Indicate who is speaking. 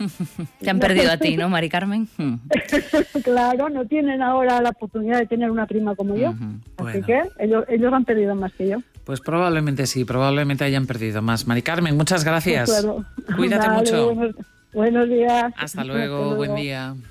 Speaker 1: Te han perdido a ti, ¿no, Mari Carmen?
Speaker 2: Claro, no tienen ahora la oportunidad de tener una prima como yo. Así que ellos han perdido más que yo.
Speaker 3: Pues probablemente sí, probablemente hayan perdido más. Mari Carmen, muchas gracias.
Speaker 2: Pues claro.
Speaker 3: Cuídate mucho.
Speaker 2: Buenos días.
Speaker 3: Hasta luego, buen día.